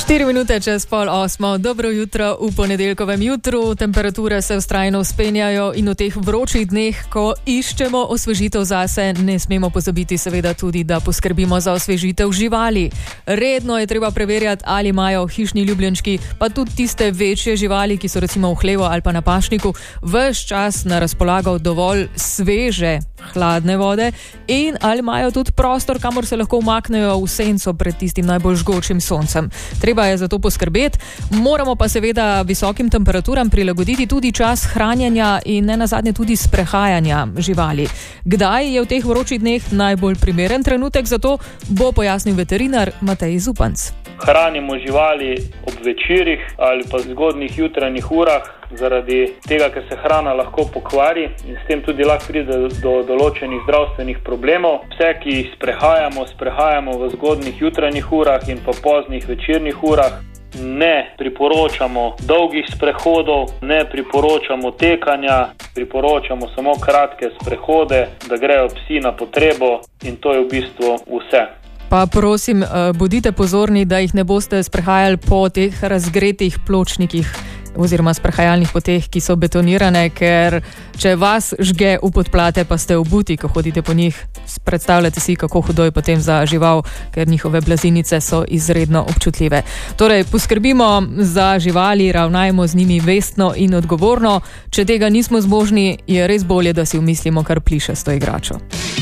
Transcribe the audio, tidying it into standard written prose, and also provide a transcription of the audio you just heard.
4 minute čez 7:30. Dobro jutro v ponedeljkovem jutru. Temperature se vztrajno vzpenjajo in v teh vročih dneh, ko iščemo osvežitev zase, ne smemo pozabiti seveda tudi, da poskrbimo za osvežitev živali. Redno je treba preverjati, ali imajo hišni ljubljenčki, pa tudi tiste večje živali, ki so recimo v hlevu ali pa na pašniku, ves čas na razpolago dovolj sveže, hladne vode in ali imajo tudi prostor, kamor se lahko umaknejo v senco pred tistim najbolj žgočim soncem. Treba je za to poskrbeti, moramo pa seveda visokim temperaturam prilagoditi tudi čas hranjenja in ne nazadnje tudi sprehajanja živali. Kdaj je v teh vročih dneh najbolj primeren trenutek za to, bo pojasnil veterinar Matej Zupanc. Hranimo živali ob večerih ali pa zgodnjih jutranjih urah, zaradi tega, ker se hrana lahko pokvari in s tem tudi lahko pride do določenih zdravstvenih problemov. Vse, ki jih sprehajamo v zgodnjih jutranjih urah in pa poznih večernih urah. Ne priporočamo dolgih sprehodov, ne priporočamo tekanja, priporočamo samo kratke sprehode, da grejo psi na potrebo in to je v bistvu vse. Pa prosim, bodite pozorni, da jih ne boste sprehajali po teh razgretih pločnikih oziroma sprehajalnih poteh, ki so betonirane, ker če vas žge v podplate, pa ste obuti, ko hodite po njih, predstavljate si, kako hudo je potem za žival, ker njihove blazinice so izredno občutljive. Torej, poskrbimo za živali, ravnajmo z njimi vestno in odgovorno. Če tega nismo zmožni, je res bolje, da si umislimo kar plišasto igračo.